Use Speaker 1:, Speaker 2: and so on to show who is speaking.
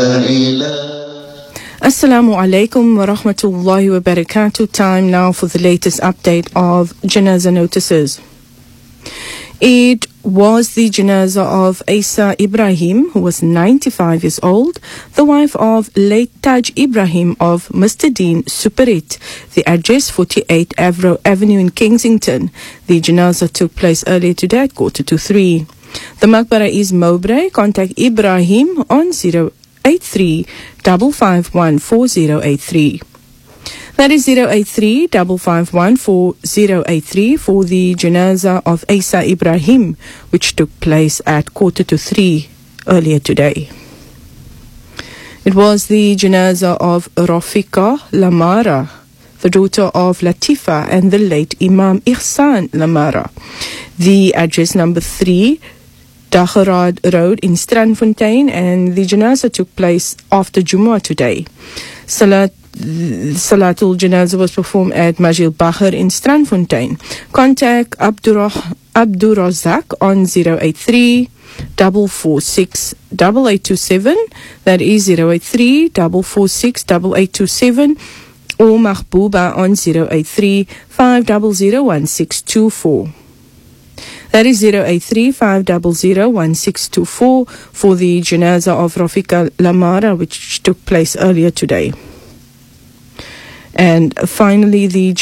Speaker 1: Assalamu alaikum wa rahmatullahi wa barakatuh. Time now for the latest update of Janazah notices. It was the Janazah of Isa Ibrahim, who was 95 years old, the wife of late Taj Ibrahim of Mr. Dean Superit, the address 48 Avro Avenue in Kensington. The Janazah took place earlier today at 2:45. The Maqbara is Mowbray. Contact Ibrahim on 083 551 4083. That is 083 551 4083 for the Janazah of Isa Ibrahim, which took place at 2:45 earlier today. It was the Janazah of Rafika Lamara, the daughter of Latifa and the late Imam Ihsan Lamara. The address number 3 Daggerad Road in Strandfontein, and the Janazah took place after Jumu'ah today. Salatul Janazah was performed at Majil Bahar in Strandfontein. Contact Abdurazak on 083 446 8827. That is 083 446 8827. Or Mahbooba on 083 500 1624. That is 083 500 1624 for the Janazah of Rafika Lamara, which took place earlier today. And finally, the